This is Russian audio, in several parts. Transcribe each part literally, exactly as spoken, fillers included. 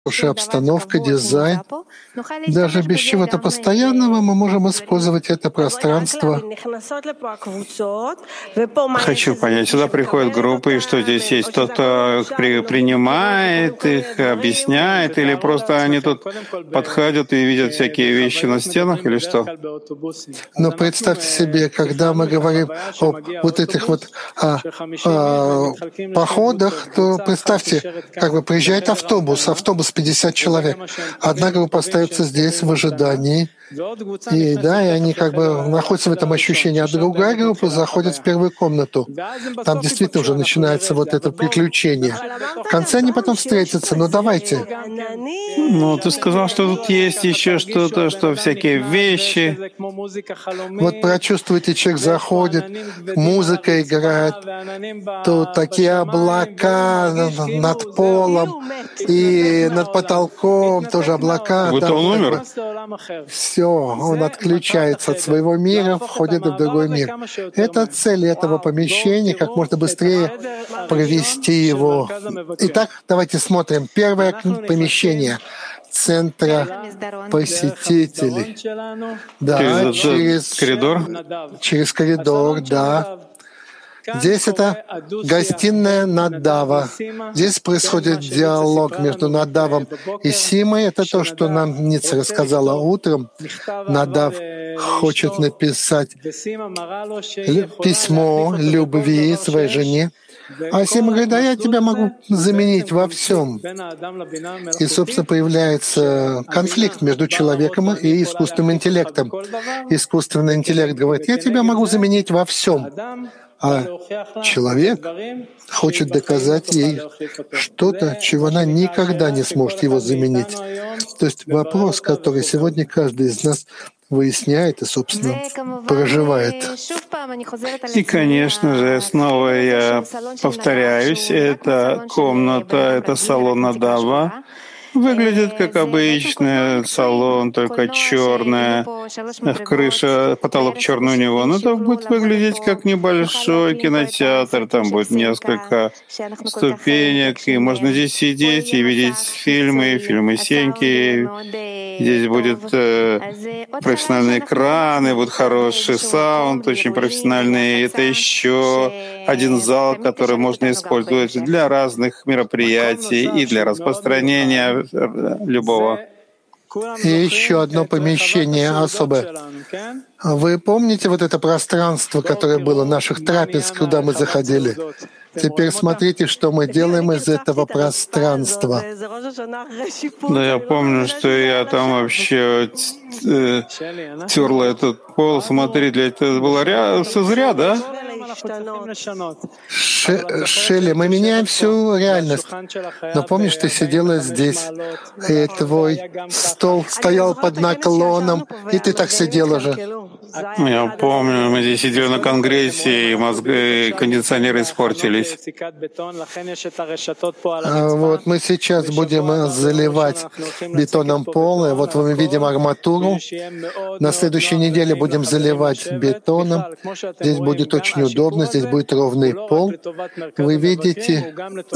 хорошая обстановка, дизайн. Даже без чего-то постоянного мы можем использовать это пространство. Хочу понять, сюда приходят группы, и что здесь есть кто-то при, принимает их, объясняет, или просто они тут подходят и видят всякие вещи на стенах, или что? Но представьте себе, когда мы говорим о вот этих вот а, а, походах, то представьте, как бы приезжает автобус, автобус пятьдесят человек. Одна группа остается здесь в ожидании, и да, и они как бы находятся в этом ощущении, а другая группа заходит в первую комнату. Там действительно уже начинается вот это приключение. В конце они потом встретятся. Ну давайте. Ну, ты сказал, что тут есть еще что-то, что всякие вещи. Вот прочувствуйте, человек заходит, музыка играет, тут такие облака над полом и над потолком тоже облака. Будто он умер? Все, он отключается от своего мира, входит в другой мир. Это цель этого помещения, как можно быстрее провести его. Итак, давайте смотрим. Первое помещение центра посетителей. Да, через коридор. Через коридор, да. Здесь это гостиная Надава. Здесь происходит диалог между Надавом и Симой. Это то, что нам Ницца рассказала утром. Надав хочет написать письмо любви своей жене. А Сима говорит, да я тебя могу заменить во всем. И, собственно, появляется конфликт между человеком и искусственным интеллектом. Искусственный интеллект говорит, я тебя могу заменить во всем. А человек хочет доказать ей что-то, чего она никогда не сможет его заменить. То есть вопрос, который сегодня каждый из нас выясняет и, собственно, проживает. И, конечно же, снова я повторяюсь, эта комната, это салон Надава. Выглядит как обычный салон, только черная, крыша, потолок черный у него. Но это будет выглядеть как небольшой кинотеатр, там будет несколько ступенек, и можно здесь сидеть и видеть фильмы, фильмы Сеньки. Здесь будет э, профессиональные экраны, будет хороший саунд, очень профессиональный. Это еще один зал, который можно использовать для разных мероприятий и для распространения любого. И еще одно помещение особое. Вы помните вот это пространство, которое было наших трапез, куда мы заходили? Теперь смотрите, что мы делаем из этого пространства. Да, я помню, что я там вообще э, терла этот пол. Смотри, для этого было ря... зря, да? Ш... Шелли, мы меняем всю реальность. Но помнишь, ты сидела здесь, и твой стол стоял под наклоном, и ты так сидела же. Я помню, мы здесь сидели на конгрессе, и мозги, и кондиционеры испортились. Вот мы сейчас будем заливать бетоном пол, и вот мы видим арматуру. На следующей неделе будем заливать бетоном. Здесь будет очень удобно, здесь будет ровный пол. Вы видите,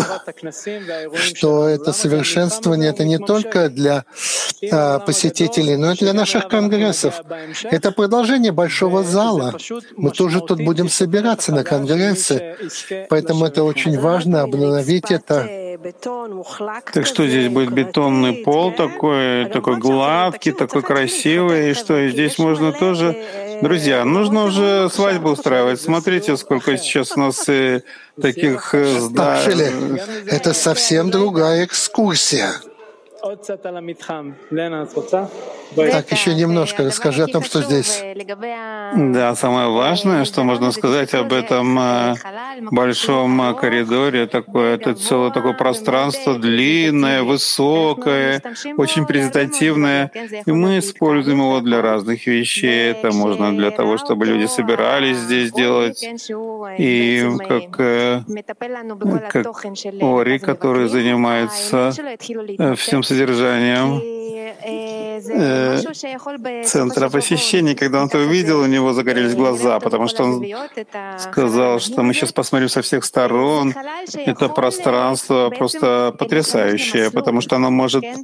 что это совершенствование — это не только для а, посетителей, но и для наших конгрессов. Это продолжение большого зала. Мы тоже тут будем собираться на конгрессы, поэтому это очень важно обновить это. Так что здесь будет бетонный пол такой, такой гладкий, такой красивый, и что здесь можно тоже... Друзья, нужно уже свадьбу устраивать. Смотрите, сколько сейчас у нас э, таких зданий. Это совсем другая экскурсия. Так, еще немножко расскажи о том, что здесь. Да, самое важное, что можно сказать об этом большом коридоре, такое, это целое такое пространство длинное, высокое, очень презентативное, и мы используем его для разных вещей. Это можно для того, чтобы люди собирались здесь делать, и как, как Ори, который занимается всем содержанием, э, центра посещения. Когда он это увидел, у него загорелись глаза, потому что он сказал, что мы сейчас посмотрим со всех сторон. Это пространство просто потрясающее, потому что оно может